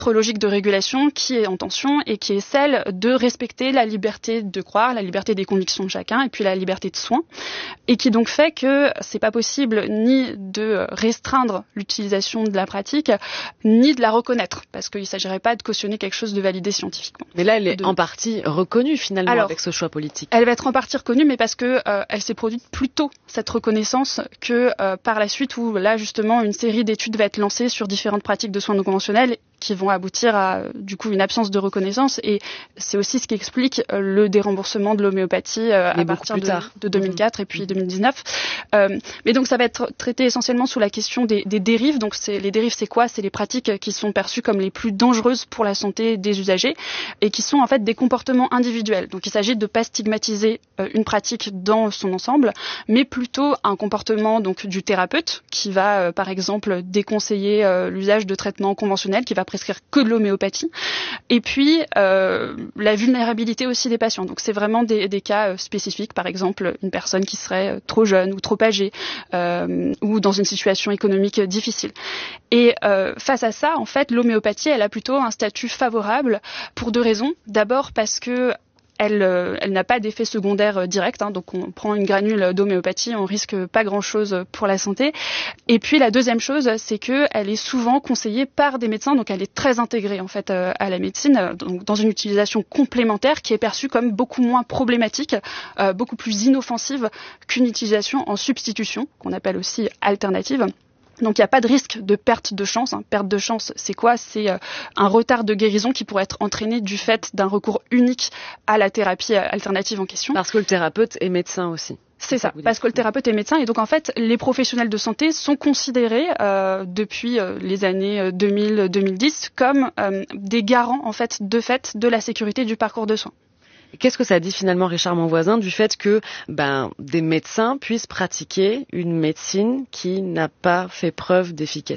logique de régulation qui est en tension et qui est celle de respecter la liberté de croire, la liberté des convictions de chacun et puis la liberté de soin, et qui donc fait que c'est pas possible ni de restreindre l'utilisation de la pratique ni de la reconnaître, parce qu'il s'agirait pas de cautionner quelque chose de validé scientifiquement. Mais là, elle est en partie reconnue finalement. Alors, avec ce choix politique. Elle va être en partie reconnue, mais parce que elle s'est produite plus tôt, cette reconnaissance, que par la suite, où là justement une série d'études va être lancée sur différentes pratiques de soins non conventionnels qui vont aboutir à du coup une absence de reconnaissance, et c'est aussi ce qui explique le déremboursement de l'homéopathie à partir de 2004 et puis 2019. Mais donc ça va être traité essentiellement sous la question des dérives. Donc les dérives, c'est quoi ? C'est les pratiques qui sont perçues comme les plus dangereuses pour la santé des usagers et qui sont en fait des comportements individuels. Donc il s'agit de pas stigmatiser une pratique dans son ensemble, mais plutôt un comportement donc du thérapeute qui va par exemple déconseiller l'usage de traitements conventionnels, qui va prescrire que de l'homéopathie, et puis la vulnérabilité aussi des patients. Donc c'est vraiment des cas spécifiques, par exemple une personne qui serait trop jeune ou trop âgée ou dans une situation économique difficile. Et face à ça, en fait, l'homéopathie, elle a plutôt un statut favorable pour deux raisons. D'abord parce que elle n'a pas d'effet secondaire direct, donc on prend une granule d'homéopathie, on risque pas grand-chose pour la santé. Et puis la deuxième chose, c'est que elle est souvent conseillée par des médecins, donc elle est très intégrée en fait à la médecine, donc dans une utilisation complémentaire qui est perçue comme beaucoup moins problématique, beaucoup plus inoffensive qu'une utilisation en substitution, qu'on appelle aussi alternative. Donc il n'y a pas de risque de perte de chance. Perte de chance, c'est quoi ? C'est un retard de guérison qui pourrait être entraîné du fait d'un recours unique à la thérapie alternative en question. Parce que le thérapeute est médecin aussi. C'est ça, parce que le thérapeute est médecin, et donc en fait les professionnels de santé sont considérés depuis les années 2000-2010 comme des garants en fait de la sécurité du parcours de soins. Qu'est-ce que ça dit finalement, Richard Monvoisin, du fait que des médecins puissent pratiquer une médecine qui n'a pas fait preuve d'efficacité ?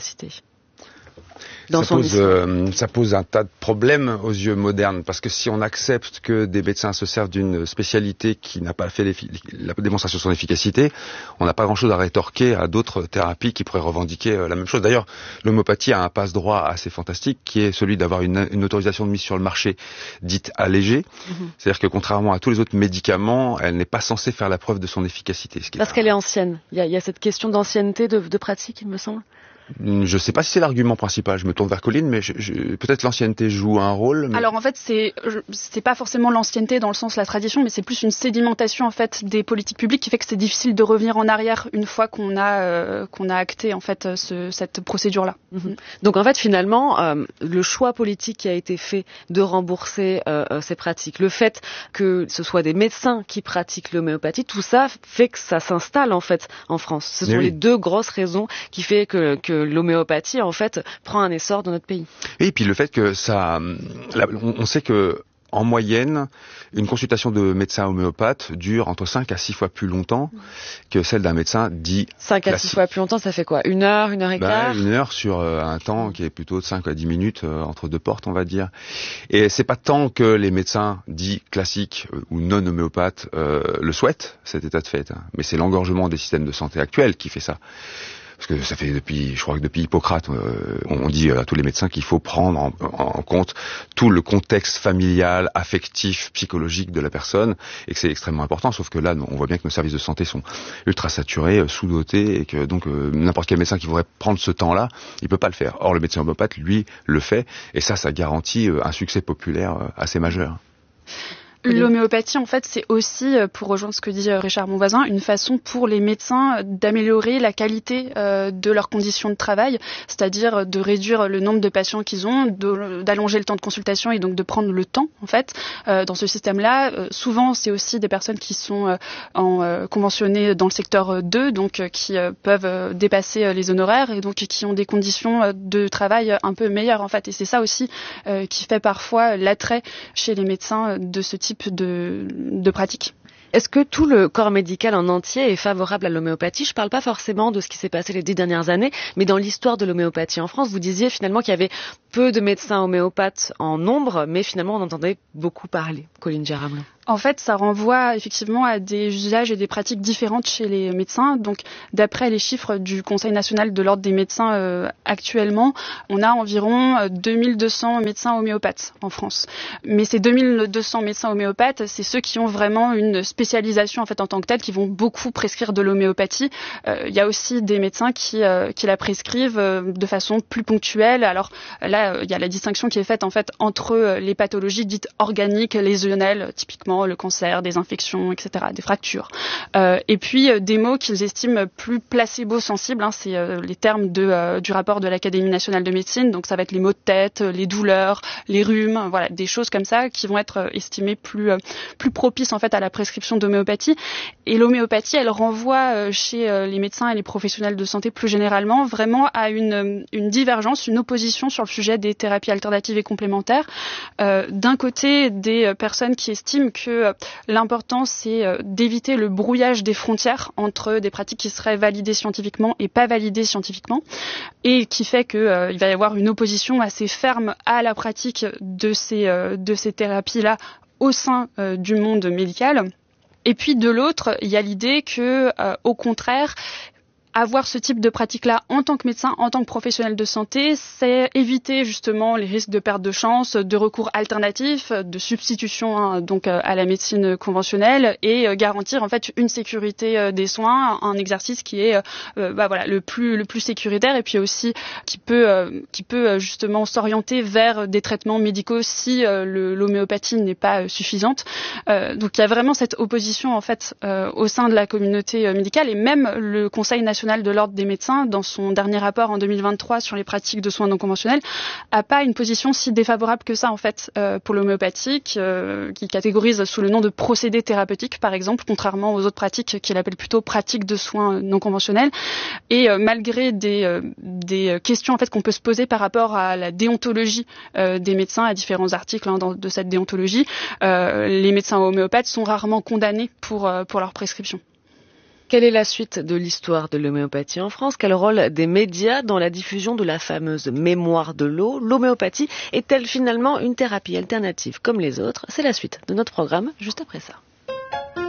Ça pose un tas de problèmes aux yeux modernes, parce que si on accepte que des médecins se servent d'une spécialité qui n'a pas fait la démonstration de son efficacité, on n'a pas grand-chose à rétorquer à d'autres thérapies qui pourraient revendiquer la même chose. D'ailleurs, l'homéopathie a un passe-droit assez fantastique, qui est celui d'avoir une autorisation de mise sur le marché dite allégée. C'est-à-dire que contrairement à tous les autres médicaments, elle n'est pas censée faire la preuve de son efficacité. Parce qu'elle est ancienne. Il y a cette question d'ancienneté de pratique, il me semble. Je ne sais pas si c'est l'argument principal. Je me tourne vers Colline, mais peut-être l'ancienneté joue un rôle. Mais... Alors en fait, c'est pas forcément l'ancienneté dans le sens de la tradition, mais c'est plus une sédimentation en fait des politiques publiques qui fait que c'est difficile de revenir en arrière une fois qu'on a acté en fait cette procédure-là. Donc en fait, finalement, le choix politique qui a été fait de rembourser ces pratiques, le fait que ce soit des médecins qui pratiquent l'homéopathie, tout ça fait que ça s'installe en fait en France. Ce sont les deux grosses raisons qui fait que l'homéopathie, en fait, prend un essor dans notre pays. Et puis le fait que on sait que en moyenne, une consultation de médecin homéopathe dure entre 5 à 6 fois plus longtemps que celle d'un médecin dit 5 à 6 fois plus longtemps, ça fait quoi ? 1 heure, 1 heure et quart ? 1 heure sur un temps qui est plutôt de 5 à 10 minutes entre deux portes, on va dire. Et c'est pas tant que les médecins dits classiques ou non homéopathes le souhaitent, cet état de fait, mais c'est l'engorgement des systèmes de santé actuels qui fait ça. Parce que ça fait je crois que depuis Hippocrate, on dit à tous les médecins qu'il faut prendre en compte tout le contexte familial, affectif, psychologique de la personne, et que c'est extrêmement important. Sauf que là, on voit bien que nos services de santé sont ultra saturés, sous-dotés, et que donc n'importe quel médecin qui voudrait prendre ce temps-là, il peut pas le faire. Or, le médecin homéopathe, lui, le fait, et ça garantit un succès populaire assez majeur. L'homéopathie, en fait, c'est aussi, pour rejoindre ce que dit Richard Monvoisin, une façon pour les médecins d'améliorer la qualité de leurs conditions de travail, c'est-à-dire de réduire le nombre de patients qu'ils ont, d'allonger le temps de consultation et donc de prendre le temps, en fait, dans ce système-là. Souvent, c'est aussi des personnes qui sont conventionnées dans le secteur 2, donc qui peuvent dépasser les honoraires et donc qui ont des conditions de travail un peu meilleures, en fait. Et c'est ça aussi qui fait parfois l'attrait chez les médecins de ce type de pratique. Est-ce que tout le corps médical en entier est favorable à l'homéopathie ? Je ne parle pas forcément de ce qui s'est passé les 10 dernières années, mais dans l'histoire de l'homéopathie en France, vous disiez finalement qu'il y avait peu de médecins homéopathes en nombre, mais finalement on entendait beaucoup parler. Colline Gérard-Blanc. En fait, ça renvoie effectivement à des usages et des pratiques différentes chez les médecins. Donc, d'après les chiffres du Conseil national de l'ordre des médecins actuellement, on a environ 2200 médecins homéopathes en France. Mais ces 2200 médecins homéopathes, c'est ceux qui ont vraiment une spécialisation en fait en tant que telle, qui vont beaucoup prescrire de l'homéopathie. Il y a aussi des médecins qui la prescrivent de façon plus ponctuelle. Alors là, il y a la distinction qui est faite en fait entre les pathologies dites organiques, lésionnelles, typiquement le cancer, des infections, etc., des fractures. Et puis des mots qu'ils estiment plus placebo-sensibles, c'est les termes du rapport de l'Académie nationale de médecine, donc ça va être les maux de tête, les douleurs, les rhumes, voilà, des choses comme ça qui vont être estimées plus propices en fait à la prescription d'homéopathie. Et l'homéopathie, elle renvoie chez les médecins et les professionnels de santé plus généralement vraiment à une divergence, une opposition sur le sujet des thérapies alternatives et complémentaires. D'un côté, des personnes qui estiment que l'important, c'est d'éviter le brouillage des frontières entre des pratiques qui seraient validées scientifiquement et pas validées scientifiquement, et qui fait qu'il va y avoir une opposition assez ferme à la pratique de ces thérapies-là au sein du monde médical. Et puis de l'autre, il y a l'idée que, au contraire, avoir ce type de pratique-là en tant que médecin, en tant que professionnel de santé, c'est éviter justement les risques de perte de chance, de recours alternatifs, de substitution donc à la médecine conventionnelle, et garantir en fait une sécurité des soins, un exercice qui est le plus sécuritaire, et puis aussi qui peut justement s'orienter vers des traitements médicaux si l'homéopathie n'est pas suffisante. Donc il y a vraiment cette opposition en fait au sein de la communauté médicale, et même le Conseil national de l'ordre des médecins, dans son dernier rapport en 2023 sur les pratiques de soins non conventionnels, a pas une position si défavorable que ça en fait pour l'homéopathie, qui catégorise sous le nom de procédé thérapeutique par exemple, contrairement aux autres pratiques qu'il appelle plutôt pratiques de soins non conventionnels. Et malgré des questions en fait qu'on peut se poser par rapport à la déontologie des médecins, à différents articles de cette déontologie, les médecins homéopathes sont rarement condamnés pour leur prescription. Quelle est la suite de l'histoire de l'homéopathie en France? Quel rôle des médias dans la diffusion de la fameuse mémoire de l'eau? L'homéopathie est-elle finalement une thérapie alternative comme les autres? C'est la suite de notre programme, juste après ça.